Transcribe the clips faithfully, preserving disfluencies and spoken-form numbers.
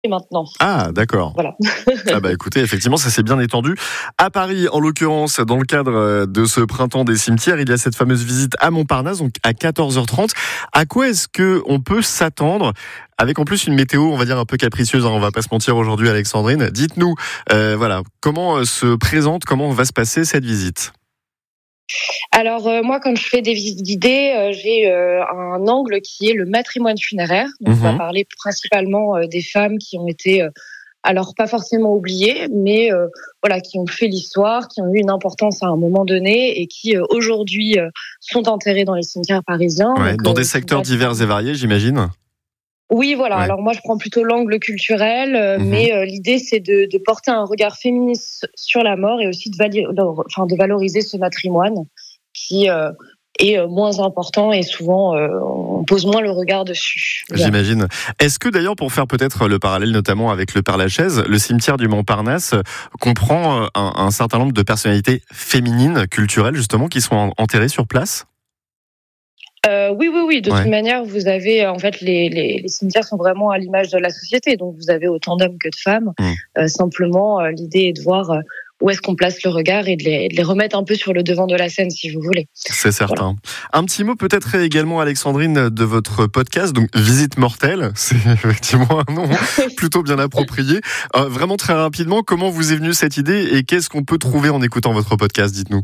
maintenant. Ah, d'accord. Voilà. Ah bah écoutez, effectivement, ça s'est bien étendu. À Paris, en l'occurrence, dans le cadre de ce printemps des cimetières, il y a cette fameuse visite à Montparnasse, donc à quatorze heures trente. À quoi est-ce que on peut s'attendre, avec en plus une météo, on va dire un peu capricieuse, hein, on va pas se mentir aujourd'hui, Alexandrine. Dites-nous, euh, voilà, comment se présente, comment va se passer cette visite ? Alors euh, moi, quand je fais des visites guidées, euh, j'ai euh, un angle qui est le matrimoine funéraire. Donc, mmh. On va parler principalement euh, des femmes qui ont été, euh, alors pas forcément oubliées, mais euh, voilà, qui ont fait l'histoire, qui ont eu une importance à un moment donné et qui euh, aujourd'hui euh, sont enterrées dans les cimetières parisiens. Ouais, donc, dans euh, des secteurs divers et variés, j'imagine. Oui, voilà. Ouais. Alors moi, je prends plutôt l'angle culturel, euh, mmh. mais euh, l'idée, c'est de, de porter un regard féministe sur la mort et aussi de, vali- enfin, de valoriser ce matrimoine qui euh, est euh, moins important et souvent, euh, on pose moins le regard dessus. J'imagine. Est-ce que d'ailleurs, pour faire peut-être le parallèle notamment avec le Père-Lachaise, le cimetière du Montparnasse comprend un, un certain nombre de personnalités féminines, culturelles justement, qui sont enterrées sur place ? Euh, oui, oui, oui. De ouais. toute manière, vous avez en fait les, les, les cimetières sont vraiment à l'image de la société, donc vous avez autant d'hommes que de femmes. Mmh. Euh, simplement, euh, l'idée est de voir euh, où est-ce qu'on place le regard et de les, de les remettre un peu sur le devant de la scène, si vous voulez. C'est certain. Voilà. Un petit mot peut-être également, Alexandrine, de votre podcast, donc Visite Mortelle. C'est effectivement un nom plutôt bien approprié. Euh, vraiment très rapidement, comment vous est venue cette idée et qu'est-ce qu'on peut trouver en écoutant votre podcast ? Dites-nous.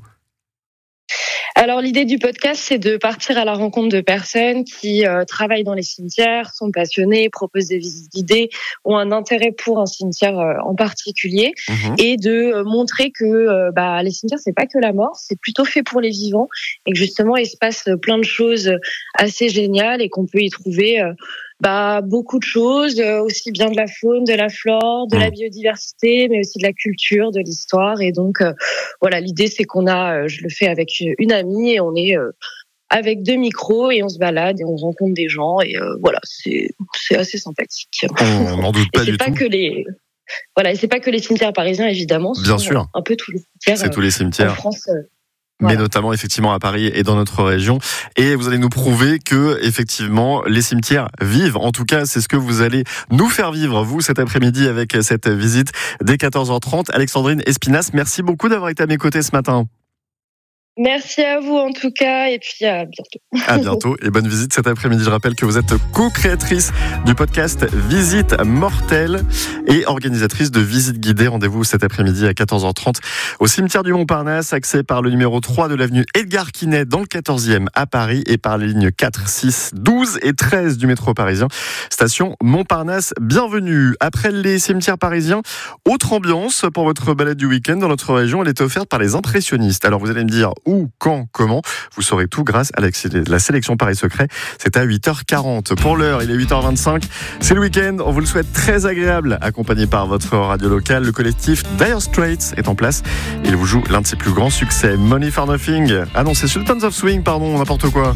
Alors l'idée du podcast, c'est de partir à la rencontre de personnes qui euh, travaillent dans les cimetières, sont passionnées, proposent des visites guidées, ont un intérêt pour un cimetière euh, en particulier, mmh. et de euh, montrer que euh, bah, les cimetières, c'est pas que la mort, c'est plutôt fait pour les vivants, et que justement il se passe plein de choses assez géniales et qu'on peut y trouver euh, bah beaucoup de choses, euh, aussi bien de la faune, de la flore, de mmh. la biodiversité, mais aussi de la culture, de l'histoire. Et donc euh, voilà, l'idée c'est qu'on a, euh, je le fais avec une amie et on est euh, avec deux micros et on se balade et on rencontre des gens et euh, voilà, c'est c'est assez sympathique. On n'en doute pas et c'est du pas tout. Que les voilà, et c'est pas que les cimetières parisiens évidemment, bien sûr, un peu tous les cimetières. C'est tous les cimetières en France. Euh, mais voilà. Notamment effectivement à Paris et dans notre région. Et vous allez nous prouver que effectivement les cimetières vivent. En tout cas, c'est ce que vous allez nous faire vivre, vous, cet après-midi avec cette visite dès quatorze heures trente. Alexandrine Espinasse, merci beaucoup d'avoir été à mes côtés ce matin. Merci à vous en tout cas et puis à bientôt. À bientôt et bonne visite cet après-midi. Je rappelle que vous êtes co-créatrice du podcast Visite Mortelle et organisatrice de visites guidées. Rendez-vous cet après-midi à quatorze heures trente au cimetière du Montparnasse, accès par le numéro trois de l'avenue Edgar Quinet dans le quatorzième à Paris et par les lignes quatre, six, douze et treize du métro parisien. Station Montparnasse, bienvenue. Après les cimetières parisiens, autre ambiance pour votre balade du week-end dans notre région. Elle est offerte par les impressionnistes. Alors vous allez me dire où, quand, comment. Vous saurez tout grâce à la sélection Paris Secret. C'est à huit heures quarante. Pour l'heure, il est huit heures vingt-cinq. C'est le week-end. On vous le souhaite très agréable. Accompagné par votre radio locale, le collectif Dire Straits est en place. Il vous joue l'un de ses plus grands succès, Money for Nothing. Ah non, c'est Sultans of Swing, pardon, n'importe quoi.